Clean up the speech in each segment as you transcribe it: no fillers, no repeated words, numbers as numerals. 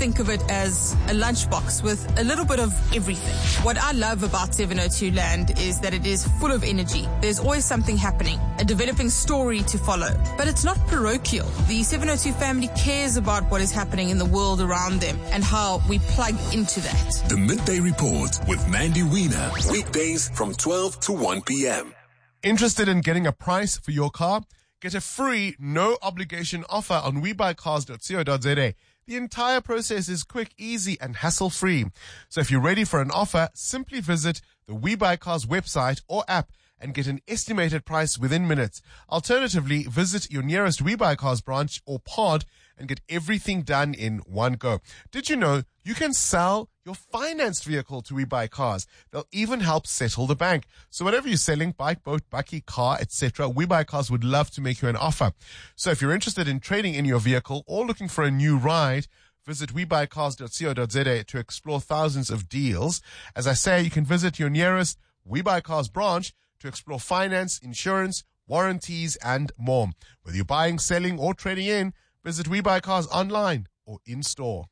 think of it as a lunchbox with a little bit of everything. What I love about 702 Land is that it is full of energy. There's always something happening, a developing story to follow. But it's not parochial. The 702 family cares about what is happening in the world around them and how we plug into that. The Midday Report with Mandy Wiener. Weekdays from 12 to 1 p.m. Interested in getting a price for your car? Get a free, no-obligation offer on webuycars.co.za. The entire process is quick, easy, and hassle-free. So if you're ready for an offer, simply visit the WeBuyCars website or app and get an estimated price within minutes. Alternatively, visit your nearest WeBuyCars branch or pod and get everything done in one go. Did you know you can sell your financed vehicle to WeBuyCars? They'll even help settle the bank. So whatever you're selling, bike, boat, bakkie, car, etc., WeBuyCars would love to make you an offer. So if you're interested in trading in your vehicle or looking for a new ride, visit webuycars.co.za to explore thousands of deals. As I say, you can visit your nearest WeBuyCars branch to explore finance, insurance, warranties, and more. Whether you're buying, selling, or trading in, visit WeBuyCars online or in-store.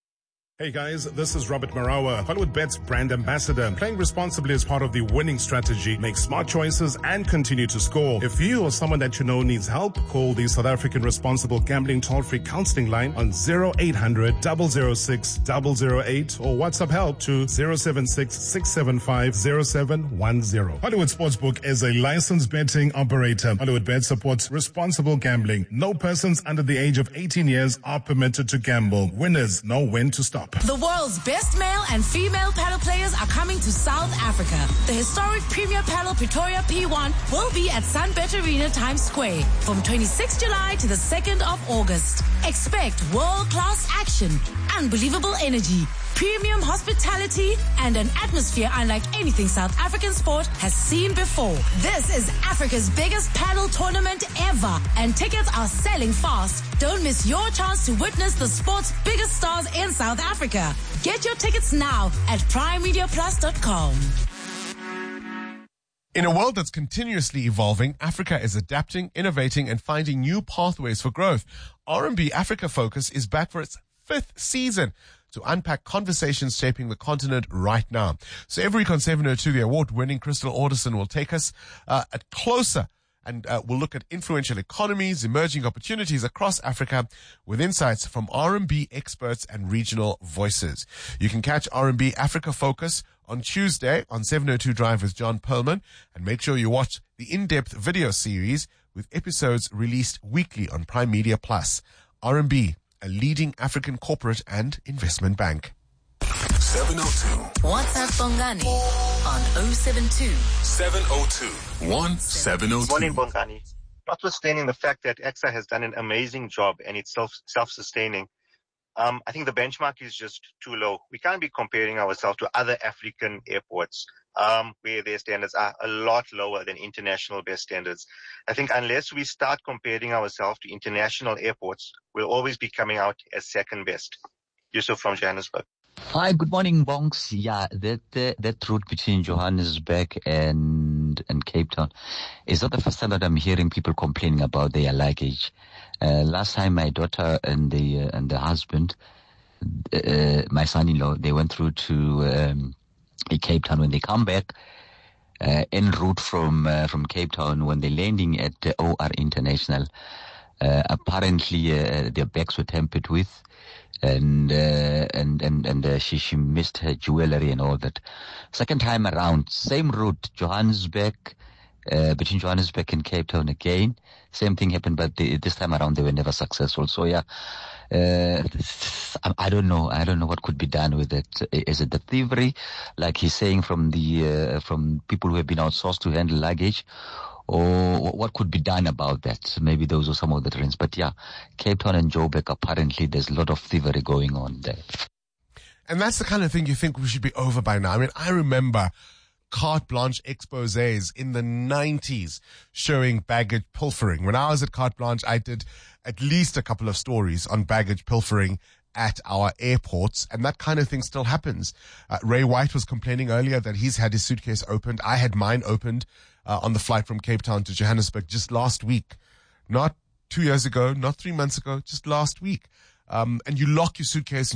Hey guys, this is Robert Marawa, Hollywood Bet's brand ambassador. Playing responsibly is part of the winning strategy. Make smart choices and continue to score. If you or someone that you know needs help, call the South African Responsible Gambling Toll-Free Counseling Line on 0800 006 008 or WhatsApp help to 076 675 0710. Hollywood Sportsbook is a licensed betting operator. Hollywood Bet supports responsible gambling. No persons under the age of 18 years are permitted to gamble. Winners know when to stop. The world's best male and female paddle players are coming to South Africa. The historic Premier Paddle Pretoria P1 will be at Sunbet Arena Times Square from 26 July to the 2nd of August. Expect world-class action, unbelievable energy, premium hospitality, and an atmosphere unlike anything South African sport has seen before. This is Africa's biggest paddle tournament ever, and tickets are selling fast. Don't miss your chance to witness the sport's biggest stars in South Africa. Get your tickets now at primemediaplus.com. In a world that's continuously evolving, Africa is adapting, innovating, and finding new pathways for growth. R&B Africa Focus is back for its 5th season to unpack conversations shaping the continent right now. So every week on 702, the award-winning Crystal Alderson will take us closer and we'll look at influential economies, emerging opportunities across Africa with insights from R&B experts and regional voices. You can catch R&B Africa Focus on Tuesday on 702 Drive with John Perlman, and make sure you watch the in-depth video series with episodes released weekly on Prime Media Plus. R&B, a leading African corporate and investment bank. 702. WhatsApp Bongani on 072 702 1702. Morning, Bongani. Notwithstanding the fact that AXA has done an amazing job and it's self-sustaining, I think the benchmark is just too low. We can't be comparing ourselves to other African airports where their standards are a lot lower than international best standards. I think unless we start comparing ourselves to international airports, we'll always be coming out as second best. Yusuf from Johannesburg. Hi, good morning, Bonks. Yeah, that route between Johannesburg and Cape Town is not the first time that I'm hearing people complaining about their luggage. Last time my daughter and the husband, my son-in-law, they went through to Cape Town. When they come back en route from Cape Town, when they're landing at OR International, apparently their bags were tampered with. And she missed her jewelry and all that. Second time around, same route, Johannesburg, between Johannesburg and Cape Town again. Same thing happened, but this time around they were never successful. So yeah, I don't know what could be done with it. Is it the thievery, like he's saying, from people who have been outsourced to handle luggage? Or what could be done about that? Maybe those are some of the trends. But yeah, Cape Town and Joburg, apparently there's a lot of thievery going on there. And that's the kind of thing you think we should be over by now. I mean, I remember carte blanche exposés in the 90s showing baggage pilfering. When I was at Carte Blanche, I did at least a couple of stories on baggage pilfering at our airports, and that kind of thing still happens. Ray White was complaining earlier that he's had his suitcase opened. I had mine opened on the flight from Cape Town to Johannesburg just last week. Not 2 years ago, not 3 months ago, just last week. And you lock your suitcase